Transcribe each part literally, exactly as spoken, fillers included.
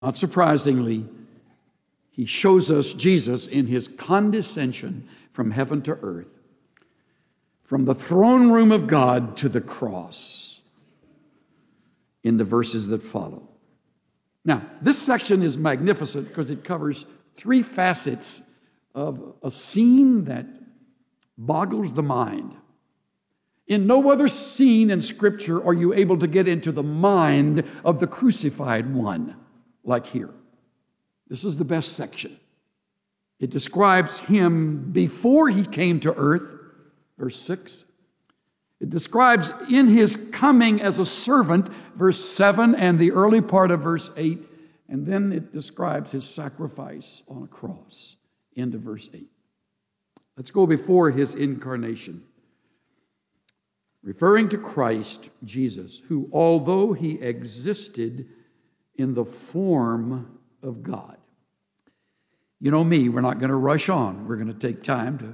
Not surprisingly, he shows us Jesus in his condescension from heaven to earth, from the throne room of God to the cross, in the verses that follow. Now, this section is magnificent because it covers three facets of a scene that boggles the mind. In no other scene in Scripture are you able to get into the mind of the crucified one like here. This is the best section. It describes him before he came to earth, verse six. It describes in his coming as a servant, verse seven, and the early part of verse eight. And then it describes his sacrifice on a cross, end of verse eight. Let's go before his incarnation. Referring to Christ Jesus, who, although he existed in the form of God. You know me, we're not going to rush on. We're going to take time to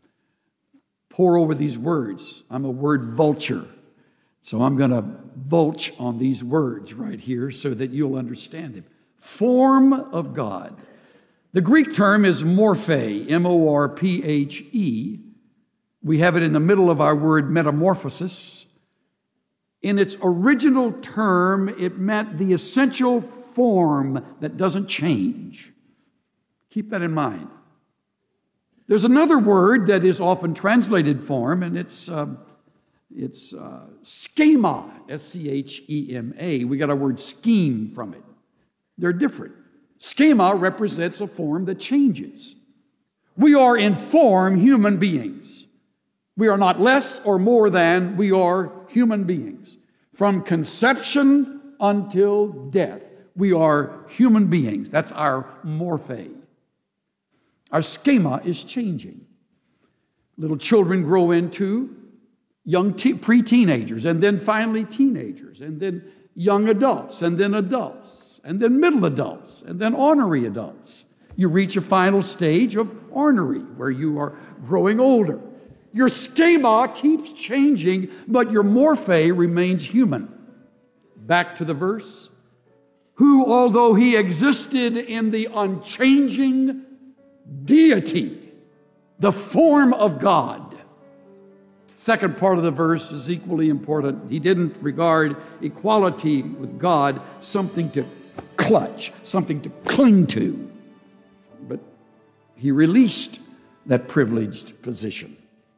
pour over these words. I'm a word vulture, so I'm going to vulture on these words right here so that you'll understand them. Form of God. The Greek term is morphe, M O R P H E. We have it in the middle of our word metamorphosis. In its original term, it meant the essential form that doesn't change. Keep that in mind. There's another word that is often translated form, and it's um, it's uh, schema, S C H E M A. We got our word scheme from it. They're different. Schema represents a form that changes. We are in form human beings. We are not less or more than, we are human beings. From conception until death, we are human beings. That's our morphe. Our schema is changing. Little children grow into young te- pre-teenagers, and then finally teenagers, and then young adults, and then adults, and then middle adults, and then ornery adults. You reach a final stage of ornery, where you are growing older. Your schema keeps changing, but your morphe remains human. Back to the verse. Who, although he existed in the unchanging deity, the form of God. Second part of the verse is equally important. He didn't regard equality with God something to clutch, something to cling to, but he released that privileged position.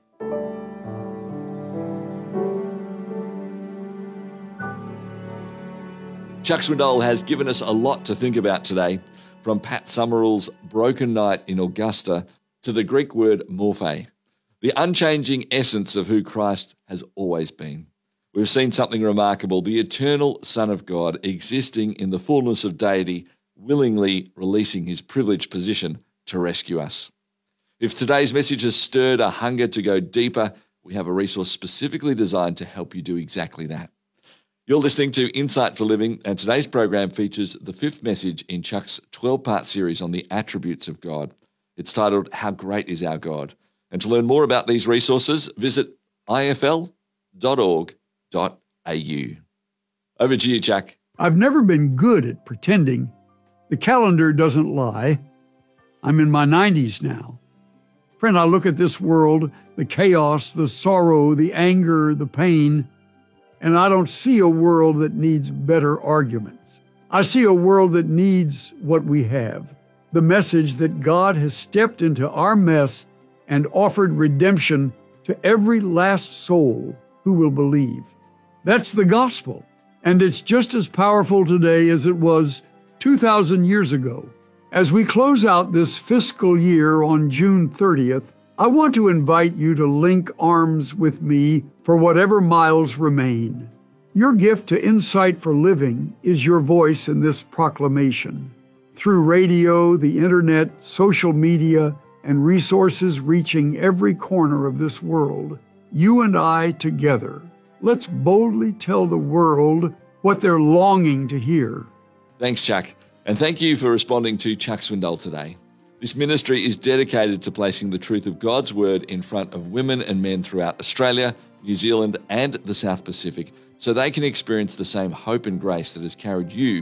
Chuck Swindoll has given us a lot to think about today, from Pat Summerall's Broken Night in Augusta to the Greek word morphe, the unchanging essence of who Christ has always been. We've seen something remarkable, the eternal Son of God existing in the fullness of deity, willingly releasing his privileged position to rescue us. If today's message has stirred a hunger to go deeper, we have a resource specifically designed to help you do exactly that. You're listening to Insight for Living, and today's program features the fifth message in Chuck's twelve-part series on the attributes of God. It's titled, How Great is Our God? And to learn more about these resources, visit I F L dot org dot A U. Over to you, Chuck. I've never been good at pretending. The calendar doesn't lie. I'm in my nineties now. Friend, I look at this world, the chaos, the sorrow, the anger, the pain, and I don't see a world that needs better arguments. I see a world that needs what we have, the message that God has stepped into our mess and offered redemption to every last soul who will believe. That's the gospel, and it's just as powerful today as it was two thousand years ago. As we close out this fiscal year on June thirtieth, I want to invite you to link arms with me for whatever miles remain. Your gift to Insight for Living is your voice in this proclamation. Through radio, the internet, social media, and resources reaching every corner of this world, you and I together, let's boldly tell the world what they're longing to hear. Thanks, Chuck. And thank you for responding to Chuck Swindoll today. This ministry is dedicated to placing the truth of God's word in front of women and men throughout Australia, New Zealand, and the South Pacific, so they can experience the same hope and grace that has carried you through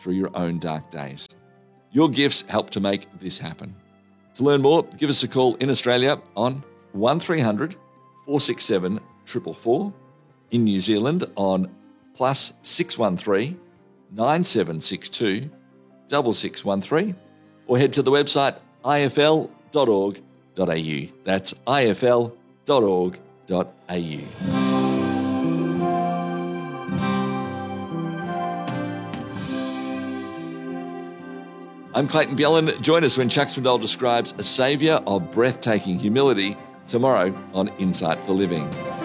through your own dark days. Your gifts help to make this happen. To learn more, give us a call in Australia on one three hundred, four six seven, four four four, in New Zealand on plus six one three, nine seven six two, six six one three, or head to the website I F L dot org dot A U. That's I F L dot org dot A U. I'm Clayton Bjelland. Join us when Chuck Swindoll describes a saviour of breathtaking humility tomorrow on Insight for Living.